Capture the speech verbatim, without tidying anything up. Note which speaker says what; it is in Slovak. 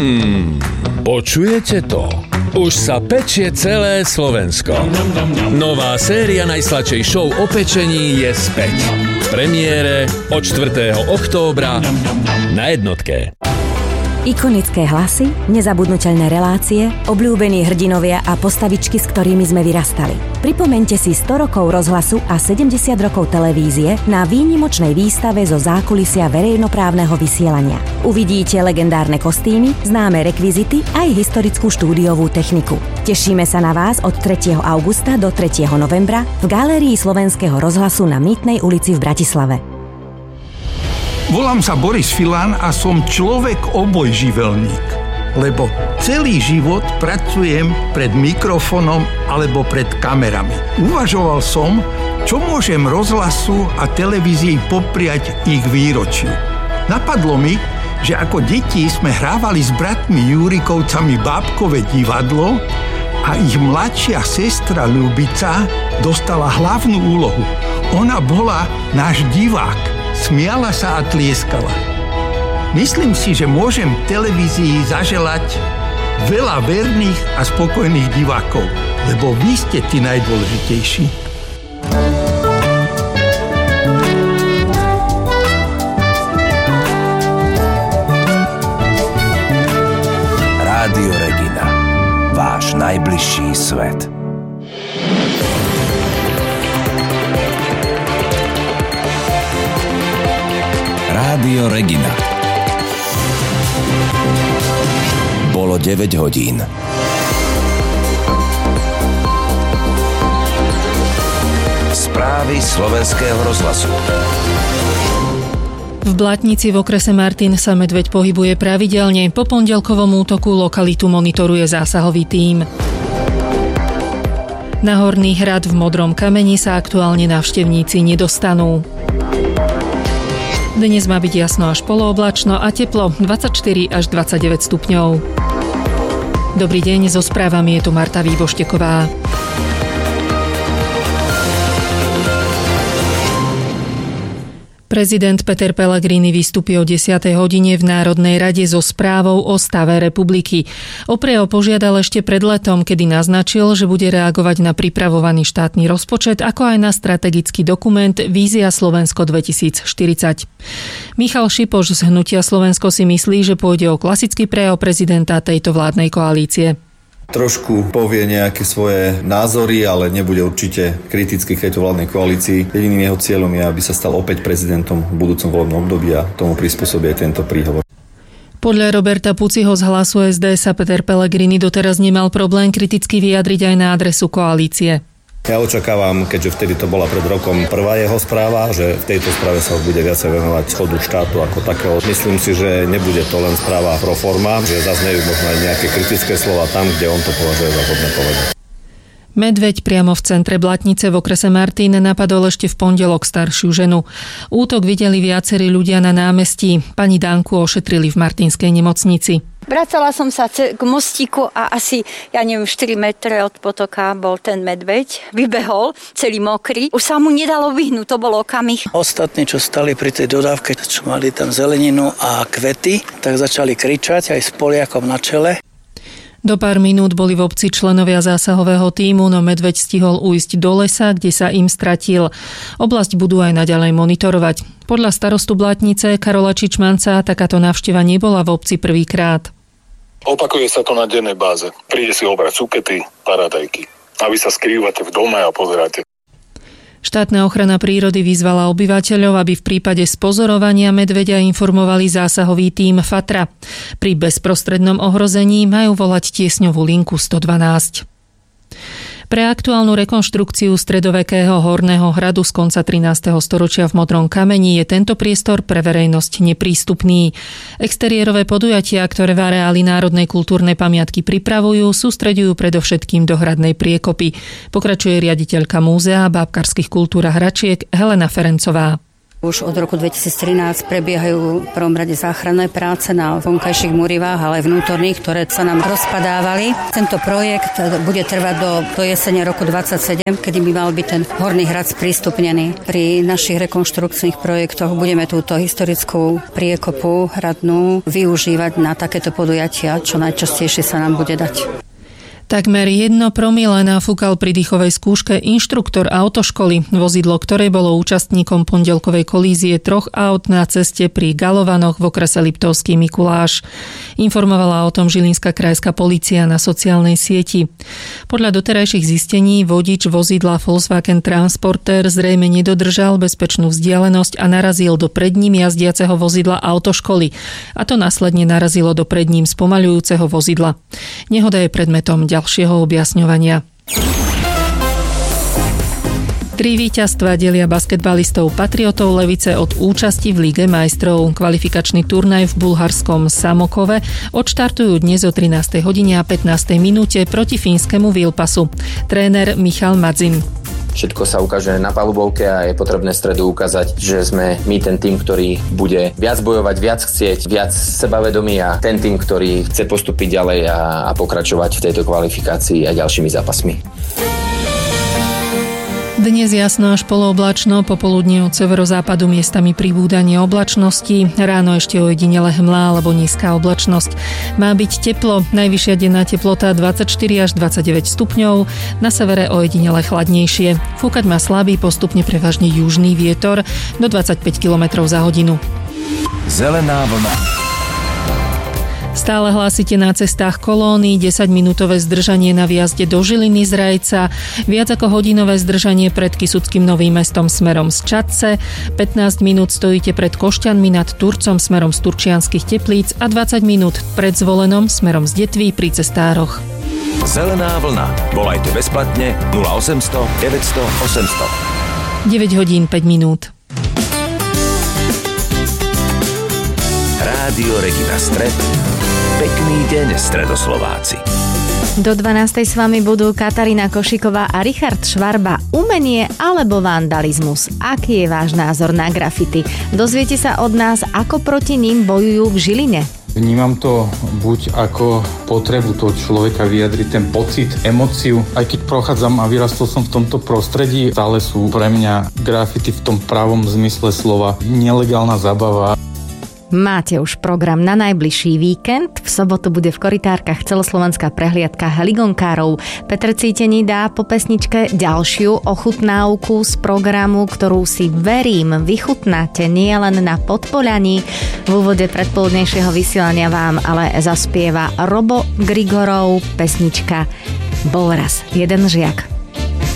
Speaker 1: Hmm, počujete to? Už sa pečie celé Slovensko. Nová séria najsladšej show o pečení je späť. V premiére od štvrtého októbra na Jednotke.
Speaker 2: Ikonické hlasy, nezabudnuteľné relácie, obľúbení hrdinovia a postavičky, s ktorými sme vyrastali. Pripomeňte si sto rokov rozhlasu a sedemdesiat rokov televízie na výnimočnej výstave zo zákulisia verejnoprávneho vysielania. Uvidíte legendárne kostýmy, známe rekvizity aj historickú štúdiovú techniku. Tešíme sa na vás od tretieho augusta do tretieho novembra v Galérii Slovenského rozhlasu na Mýtnej ulici v Bratislave.
Speaker 3: Volám sa Boris Filan a som človek obojživelník, lebo celý život pracujem pred mikrofónom alebo pred kamerami. Uvažoval som, čo môžem rozhlasu a televízii popriať ich výročiu. Napadlo mi, že ako deti sme hrávali s bratmi Jurikovcami bábkové divadlo a ich mladšia sestra Ľubica dostala hlavnú úlohu. Ona bola náš divák. Smiala sa a tlieskala. Myslím si, že môžem televízii zaželať veľa verných a spokojných divákov, lebo vy ste tí najdôležitejší.
Speaker 4: Rádio Regina. Váš najbližší svet. Rádio Regina. Bolo deväť hodín. Správy slovenského rozhlasu.
Speaker 5: V Blatnici v okrese Martin sa medveď pohybuje pravidelne. Po pondelkovom útoku lokalitu monitoruje zásahový tím. Na Horný hrad v Modrom kameni sa aktuálne návštevníci nedostanú. Dnes má byť jasno až polooblačno a teplo dvadsaťštyri až dvadsaťdeväť stupňov. Dobrý deň, so správami je tu Marta Výbošteková. Prezident Peter Pellegrini vystúpi o desiatej hodine v Národnej rade so správou o stave republiky. O pé é ó požiadal ešte pred letom, kedy naznačil, že bude reagovať na pripravovaný štátny rozpočet, ako aj na strategický dokument Vízia Slovensko dvetisícštyridsať. Michal Šipoš z Hnutia Slovensko si myslí, že pôjde o klasický prejav prezidenta tejto vládnej koalície.
Speaker 6: Trošku povie nejaké svoje názory, ale nebude určite kritický k tejto vládnej koalícii. Jediným jeho cieľom je, aby sa stal opäť prezidentom v budúcom volebnom období a tomu prispôsobí aj tento príhovor.
Speaker 5: Podľa Roberta Puciho z Hlasu es dé sa Peter Pellegrini doteraz nemal problém kriticky vyjadriť aj na adresu koalície.
Speaker 6: Ja očakávam, keďže vtedy to bola pred rokom prvá jeho správa, že v tejto správe sa bude viacej venovať chodu štátu ako takého. Myslím si, že nebude to len správa pro forma, že zaznejú možno aj nejaké kritické slova tam, kde on to považuje za vhodné povedať.
Speaker 5: Medveď priamo v centre Blatnice v okrese Martin napadol ešte v pondelok staršiu ženu. Útok videli viacerí ľudia na námestí. Pani Danku ošetrili v martinskej nemocnici.
Speaker 7: Vracala som sa k mostíku a asi, ja neviem, štyri metre od potoka bol ten medveď. Vybehol, celý mokrý. Už sa mu nedalo vyhnúť, to bol okamih.
Speaker 8: Ostatní, čo stali pri tej dodávke, čo mali tam zeleninu a kvety, tak začali kričať aj s Poliakom na čele.
Speaker 5: Do pár minút boli v obci členovia zásahového tímu, no medveď stihol ujsť do lesa, kde sa im stratil. Oblasť budú aj naďalej monitorovať. Podľa starostu Blatnice Karola Čičmanca takáto návšteva nebola v obci prvýkrát.
Speaker 9: Opakuje sa to na dennej báze. Príde si obrať cukety, paradajky. A vy sa skrývate v dome a pozeráte.
Speaker 5: Štátna ochrana prírody vyzvala obyvateľov, aby v prípade spozorovania medveďa informovali zásahový tím Fatra. Pri bezprostrednom ohrození majú volať tiesňovú linku sto dvanásť. Pre aktuálnu rekonštrukciu stredovekého Horného hradu z konca trinásteho storočia v Modrom kameni je tento priestor pre verejnosť neprístupný. Exteriérové podujatia, ktoré v areáli Národnej kultúrnej pamiatky pripravujú, sústreďujú predovšetkým do hradnej priekopy. Pokračuje riaditeľka múzea bábkarských kultúr a hračiek Helena Ferencová.
Speaker 10: Už od roku dvetisíctrinásť prebiehajú v prvom rade záchranné práce na vonkajších múrivách, ale aj vnútorných, ktoré sa nám rozpadávali. Tento projekt bude trvať do, do jesene roku dvadsaťsedem, kedy by mal byť ten Horný Hrad sprístupnený. Pri našich rekonštrukčných projektoch budeme túto historickú priekopu hradnú využívať na takéto podujatia, čo najčastejšie sa nám bude dať.
Speaker 5: Takmer jedno promile nafúkal pri dýchovej skúške inštruktor autoškoly, vozidlo ktorej bolo účastníkom pondelkovej kolízie troch aut na ceste pri Galovanoch v okrese Liptovský Mikuláš. Informovala o tom Žilinská krajská polícia na sociálnej sieti. Podľa doterajších zistení vodič vozidla Volkswagen Transporter zrejme nedodržal bezpečnú vzdialenosť a narazil do pred ním jazdiaceho vozidla autoškoly. A to následne narazilo do pred ním spomaľujúceho vozidla. Nehoda je predmetom ďalšieho objasňovania. Tri víťazstvá delia basketbalistov Patriotov Levice od účasti v Lige majstrov. Kvalifikačný turnaj v bulharskom Samokove odštartujú dnes o trinástej hodine a pätnástej minúte proti fínskemu Vilpasu. Tréner Michal Madzin.
Speaker 11: Všetko sa ukáže na palubovke a je potrebné v stredu ukázať, že sme my ten tým, ktorý bude viac bojovať, viac chcieť, viac sebavedomý a ten tým, ktorý chce postúpiť ďalej a, a pokračovať v tejto kvalifikácii a ďalšími zápasmi.
Speaker 5: Dnes jasno až polooblačno, popoludne od severozápadu miestami pribúdanie oblačnosti, ráno ešte ojedinele hmla alebo nízka oblačnosť. Má byť teplo, najvyššia denná teplota dvadsaťštyri až dvadsaťdeväť stupňov, na severe ojedinele chladnejšie. Fúkať má slabý, postupne prevažne južný vietor do dvadsaťpäť kilometrov za hodinu.
Speaker 4: Zelená vlna.
Speaker 5: Stále hlásite na cestách kolóny, desaťminútové zdržanie na výjazde do Žiliny z Rajca, viac ako hodinové zdržanie pred Kysuckým Novým Mestom smerom z Čadce, pätnásť minút stojíte pred Košťanmi nad Turcom smerom z Turčianskych Teplíc a dvadsať minút pred Zvolenom smerom z Detví pri Cestároch.
Speaker 4: Zelená vlna. Volajte bezplatne nula osemsto deväťsto osemsto.
Speaker 5: deväť hodín päť minút.
Speaker 4: Rádio Regina Stred. Pekný deň, Stredoslováci.
Speaker 12: Do dvanástej s vami budú Katarína Košiková a Richard Švarba. Umenie alebo vandalizmus? Aký je váš názor na grafity? Dozviete sa od nás, ako proti ním bojujú v Žiline.
Speaker 13: Vnímam to buď ako potrebu toho človeka vyjadriť ten pocit, emóciu. Aj keď prochádzam a vyrastol som v tomto prostredí, stále sú pre mňa grafity v tom pravom zmysle slova nelegálna zábava.
Speaker 12: Máte už program na najbližší víkend. V sobotu bude v Korytárkach celoslovenská prehliadka heligonkárov. Petr Cítený dá po pesničke ďalšiu ochutnávku z programu, ktorú si verím vychutnáte nielen na Podpoľaní. V úvode predpoludnejšieho vysielania vám ale zaspieva Robo Grigorov pesnička Bol raz jeden žiak.